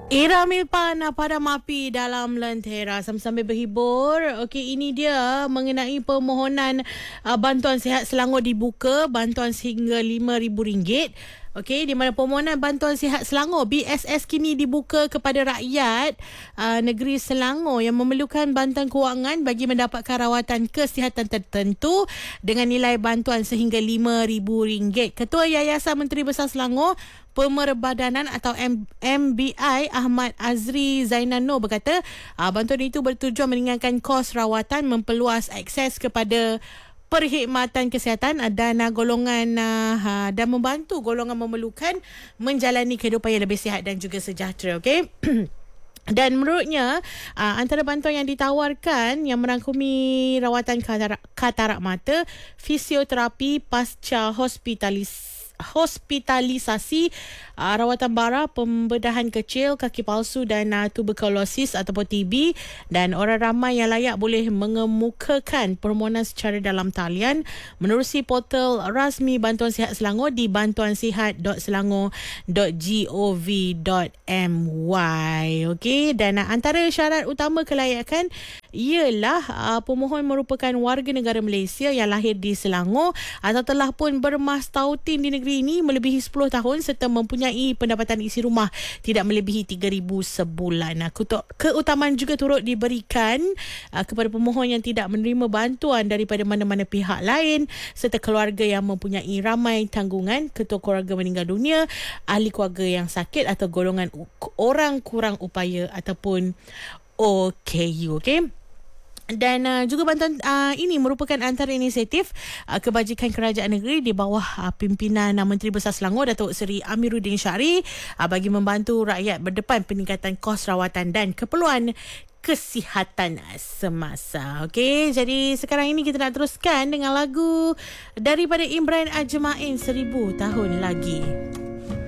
Era Milpan padam api dalam lentera sambil berhibur. Okey, ini dia mengenai permohonan bantuan sihat Selangor dibuka, bantuan sehingga RM5,000. Okey, di mana permohonan bantuan sihat Selangor BSS kini dibuka kepada rakyat negeri Selangor yang memerlukan bantuan kewangan bagi mendapatkan rawatan kesihatan tertentu dengan nilai bantuan sehingga RM5,000. Ketua Yayasan Menteri Besar Selangor Pemerbadanan atau MBI Ahmad Azri Zainano berkata bantuan itu bertujuan meringankan kos rawatan, memperluas akses kepada perkhidmatan kesihatan dan golongan dan membantu golongan memerlukan menjalani kehidupan yang lebih sihat dan juga sejahtera. Okey. Dan menurutnya antara bantuan yang ditawarkan yang merangkumi rawatan katarak mata, fisioterapi pasca hospitalisasi, rawatan bara, pembedahan kecil, kaki palsu dan tuberkulosis ataupun TB, dan orang ramai yang layak boleh mengemukakan permohonan secara dalam talian menerusi portal rasmi Bantuan Sihat Selangor di bantuansihat.selangor.gov.my. Okey, dan antara syarat utama kelayakan ialah pemohon merupakan warga negara Malaysia yang lahir di Selangor atau telah pun bermastautin di negeri ini melebihi 10 tahun serta mempunyai pendapatan isi rumah tidak melebihi RM3,000 sebulan. Keutamaan juga turut diberikan kepada pemohon yang tidak menerima bantuan daripada mana-mana pihak lain serta keluarga yang mempunyai ramai tanggungan, ketua keluarga meninggal dunia, ahli keluarga yang sakit atau golongan orang kurang upaya ataupun OKU. Okey. Dan juga bantuan ini merupakan antara inisiatif kebajikan kerajaan negeri di bawah pimpinan Menteri Besar Selangor Datuk Seri Amiruddin Syari bagi membantu rakyat berdepan peningkatan kos rawatan dan keperluan kesihatan semasa. Okey, jadi sekarang ini kita nak teruskan dengan lagu daripada Imran Ajmain, 1000 tahun lagi.